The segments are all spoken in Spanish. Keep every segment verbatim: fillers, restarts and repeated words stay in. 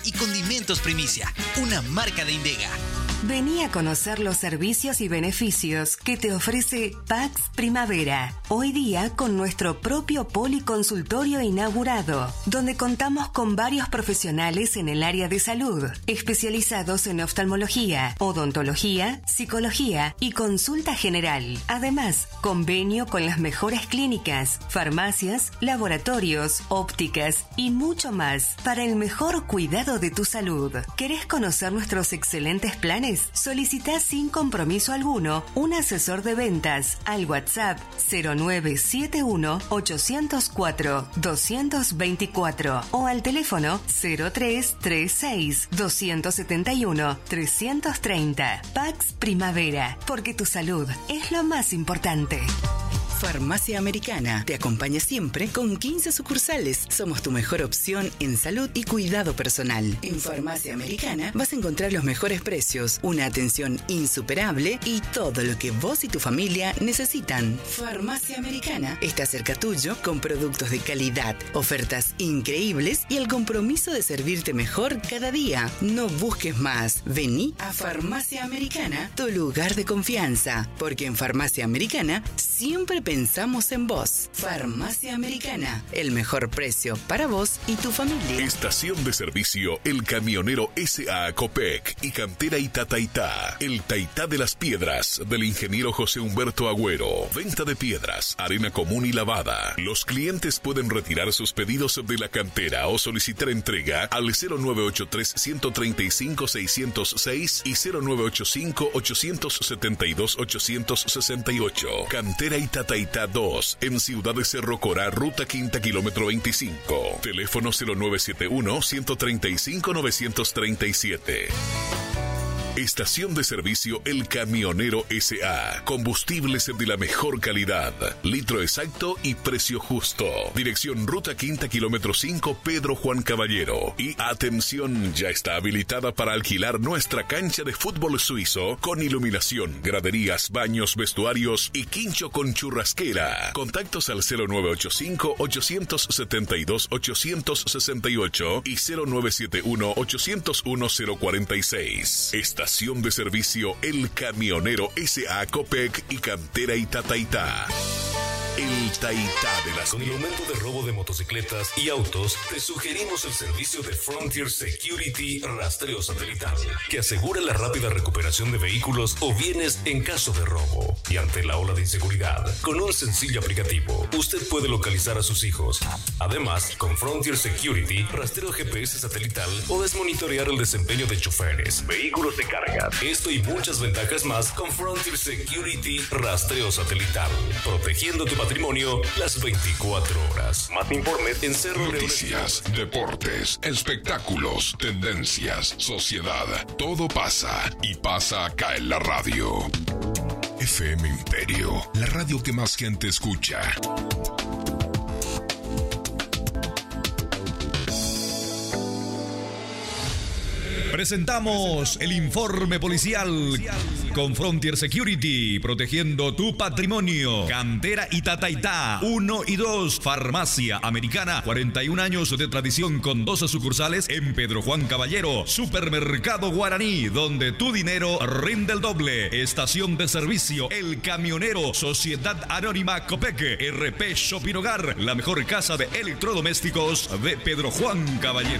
y condimentos Primicia, una marca de Indega. Vení a conocer los servicios y beneficios que te ofrece Pax Primavera. Hoy día con nuestro propio policonsultorio inaugurado, donde contamos con varios profesionales en el área de salud, especializados en oftalmología, odontología, psicología y consulta general. Además, convenio con las mejores clínicas, farmacias, laboratorios, ópticas y mucho más para el mejor cuidado de tu salud. ¿Querés conocer nuestros excelentes planes? Solicita sin compromiso alguno un asesor de ventas al WhatsApp cero nueve siete uno, ocho cero cuatro, dos dos cuatro o al teléfono cero tres tres seis, dos siete uno, tres tres cero. Pax Primavera, porque tu salud es lo más importante. Farmacia Americana te acompaña siempre con quince sucursales. Somos tu mejor opción en salud y cuidado personal. En Farmacia Americana vas a encontrar los mejores precios, una atención insuperable y todo lo que vos y tu familia necesitan. Farmacia Americana está cerca tuyo con productos de calidad, ofertas increíbles y el compromiso de servirte mejor cada día. No busques más. Vení a Farmacia Americana, tu lugar de confianza, porque en Farmacia Americana siempre pensamos en vos. Farmacia Americana, el mejor precio para vos y tu familia. Estación de servicio El Camionero S A Copec y Cantera Itataitá. El Taitá de las Piedras del ingeniero José Humberto Agüero. Venta de piedras, arena común y lavada. Los clientes pueden retirar sus pedidos de la cantera o solicitar entrega al cero nueve ocho tres, uno tres cinco, seis cero seis y cero nueve ocho cinco, ocho siete dos, ocho seis ocho. Cantera Itataitá dos, en Ciudad de Cerro Corá, Ruta Quinta, kilómetro veinticinco. Teléfono cero nueve siete uno, uno tres cinco, nueve tres siete. Estación de servicio El Camionero S A. Combustibles de la mejor calidad. Litro exacto y precio justo. Dirección Ruta Quinta, kilómetro cinco, Pedro Juan Caballero. Y atención, ya está habilitada para alquilar nuestra cancha de fútbol suizo con iluminación, graderías, baños, vestuarios y quincho con churrasquera. Contactos al cero nueve ocho cinco, ocho siete dos, ocho seis ocho y cero nueve siete uno, ocho cero uno, cero cuatro seis. Estación de servicio El Camionero S A Copec y Cantera Itataitá. El Taitá de las... Con el aumento de robo de motocicletas y autos, te sugerimos el servicio de Frontier Security Rastreo Satelital, que asegura la rápida recuperación de vehículos o bienes en caso de robo. Y ante la ola de inseguridad, con un sencillo aplicativo, usted puede localizar a sus hijos. Además, con Frontier Security, rastreo G P S satelital, podés monitorear el desempeño de choferes, vehículos de carga. Esto y muchas ventajas más con Frontier Security Rastreo Satelital, protegiendo tu patrimonio las veinticuatro horas. Más informes en Cerro Noticias, deportes, espectáculos, tendencias, sociedad. Todo pasa y pasa acá en la radio. F M Imperio, la radio que más gente escucha. Presentamos el informe policial con Frontier Security, protegiendo tu patrimonio. Cantera Itataitá, uno y dos. Farmacia Americana, cuarenta y un años de tradición con doce sucursales en Pedro Juan Caballero. Supermercado Guaraní, donde tu dinero rinde el doble. Estación de servicio El Camionero, Sociedad Anónima Copec, R P Shopping Hogar, la mejor casa de electrodomésticos de Pedro Juan Caballero.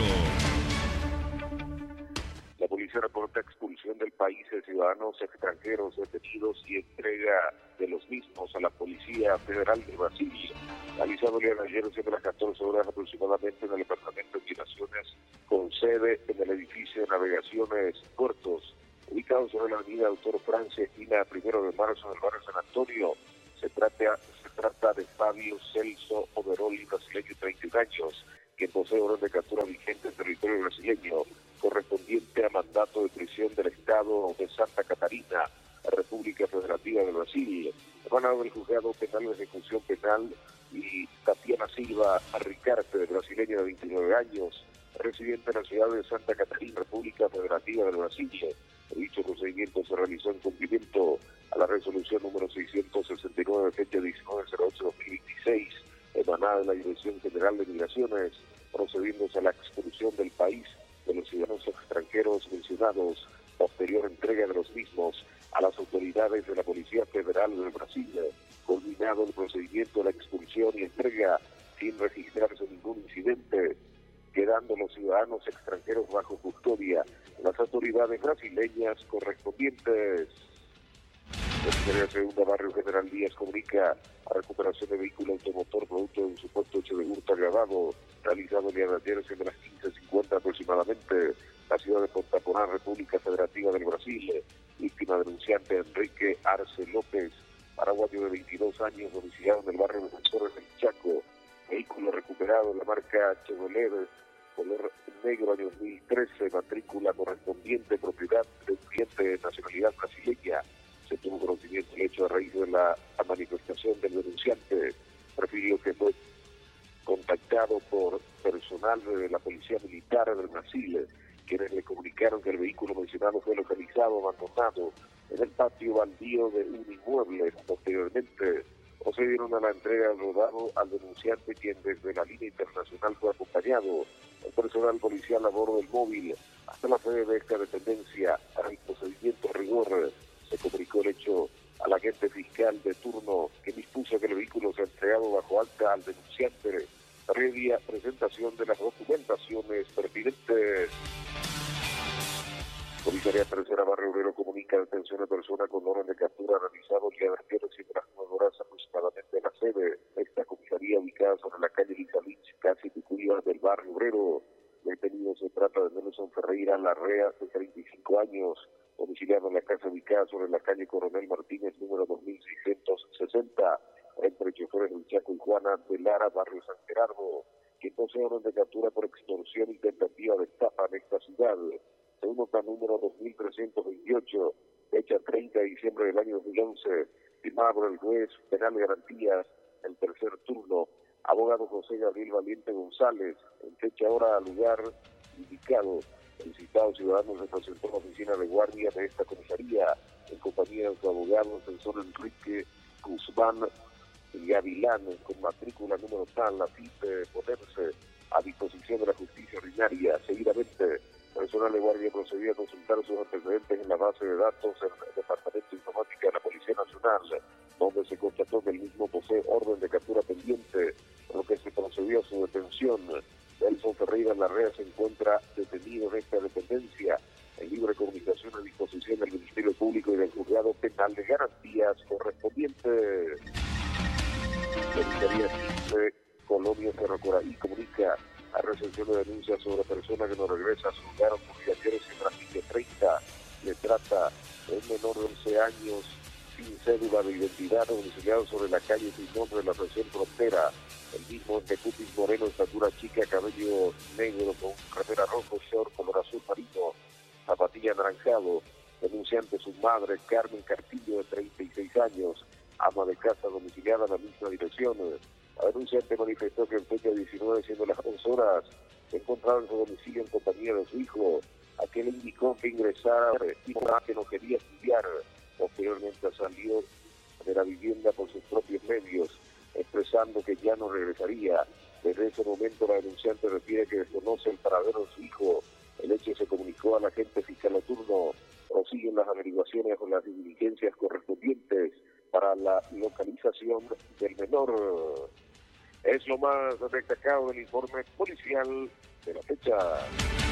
Reporta expulsión del país de ciudadanos extranjeros detenidos y entrega de los mismos a la Policía Federal de Brasil. Realizado el día de ayer, siendo las catorce horas aproximadamente, en el Departamento de Migraciones, con sede en el edificio de Navegaciones Puertos, ubicado sobre la avenida Autor Francia, esquina primero de marzo del barrio San Antonio. Se trata, se trata de Fabio Celso Overoli, brasileño, treinta y un años, que posee orden de captura vigente en territorio brasileño, correspondiente a mandato de prisión del Estado de Santa Catarina, República Federativa de Brasil. Emanado del Juzgado Penal de Ejecución Penal, y Tatiana Silva Ricarte, brasileña de veintinueve años, residente en la ciudad de Santa Catarina, República Federativa de Brasil. Dicho procedimiento se realizó en cumplimiento a la resolución número seiscientos sesenta y nueve, fecha diecinueve de ocho de dos mil veintiséis, emanada de la Dirección General de Migraciones, procediéndose a la expulsión del país de los ciudadanos vehículos mencionados, posterior entrega de los mismos a las autoridades de la Policía Federal de Brasil, culminado el procedimiento de la expulsión y entrega sin registrarse ningún incidente, quedando los ciudadanos extranjeros bajo custodia de las autoridades brasileñas correspondientes. La Secretaría Segunda Barrio General Díaz comunica a recuperación de vehículo automotor producto de un supuesto hecho de hurto agravado realizado el día de ayer siendo las quince cincuenta aproximadamente, la ciudad de Pontaporã, República Federativa del Brasil. Víctima denunciante Enrique Arce López, paraguayo de veintidós años, domiciliado en el barrio de Defensores del Chaco. Vehículo recuperado de la marca Chevrolet, color negro, año dos mil trece, matrícula correspondiente, propiedad de un cliente de nacionalidad brasileña. Se tuvo conocimiento del hecho a raíz de la manifestación del denunciante. Refirió que fue contactado por personal de la Policía Militar del Brasil, quienes le comunicaron que el vehículo mencionado fue localizado abandonado en el patio baldío de un inmueble. Posteriormente procedieron a la entrega del rodado al denunciante, quien desde la línea internacional fue acompañado el personal policial a bordo del móvil hasta la sede de esta dependencia. Para el procedimiento rigor se comunicó el hecho al agente fiscal de turno, que dispuso que el vehículo sea entregado bajo alta al denunciante previa presentación de las documentaciones pertinentes. Comisaría Tercera Barrio Obrero comunica detención de persona con orden de captura realizado el día de ayer, siendo las nueve horas aproximadamente en la sede. Esta comisaría ubicada sobre la calle Lizalich, casi Picuya del Barrio Obrero. El detenido se trata de Nelson Ferreira Larrea, de treinta y cinco años, domiciliado en la casa ubicada sobre la calle Coronel Martínez, número dos mil seiscientos sesenta, entre choferes del Chaco y Juana de Lara, barrio San Gerardo, quien posee orden de captura por extorsión y tentativa de estafa en esta ciudad. Según nota número dos mil trescientos veintiocho, fecha treinta de diciembre del año dos mil once, firmada por el juez penal de garantías, el tercer turno, abogado José Gabriel Valiente González, en fecha, hora, lugar indicado. El citado ciudadano se presentó en la oficina de guardia de esta comisaría en compañía de su abogado, el censor Enrique Guzmán Gavilán, con matrícula número tal, a fin de ponerse a disposición de la justicia ordinaria. Seguidamente, personal de guardia procedió a consultar sus antecedentes en la base de datos del Departamento de Informática de la Policía Nacional, donde se constató que el mismo posee orden de captura pendiente, por lo que se procedió a su detención. Nelson Ferreira Larrea se encuentra detenido en esta dependencia en libre comunicación a disposición del Ministerio Público y del Juzgado Penal de Garantías correspondientes. La Comisaría quince, Colonia Ferrocoraí, comunica a recepción de denuncias sobre persona que no regresa a su hogar ocurrida ayer en la línea treinta. Le trata de un menor de once años sin cédula de identidad, domiciliado sobre la calle sin nombre de la región frontera. El mismo de cutis moreno, estatura chica, cabello negro con remera rojo, short color azul marino, zapatilla anaranjado. Denunciante su madre, Carmen Cartillo, de treinta y seis años, ama de casa domiciliada en la misma dirección. La denunciante manifestó que en fecha diecinueve, siendo las once horas, se encontraba en su domicilio en compañía de su hijo, a quien le indicó que ingresara a que no quería estudiar. Posteriormente salió de la vivienda por sus propios medios, expresando que ya no regresaría. Desde ese momento la denunciante refiere que desconoce el paradero de su hijo. El hecho se comunicó al agente fiscal a turno. Prosiguen las averiguaciones con las diligencias correspondientes para la localización del menor. Es lo más destacado del informe policial de la fecha.